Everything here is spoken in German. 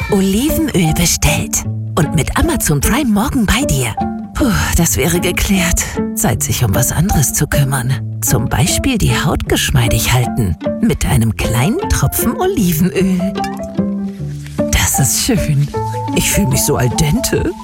Olivenöl bestellt. Und mit Amazon Prime morgen bei dir. Puh, das wäre geklärt. Zeit, sich um was anderes zu kümmern. Zum Beispiel die Haut geschmeidig halten. Mit einem kleinen Tropfen Olivenöl. Das ist schön. Ich fühle mich so al dente.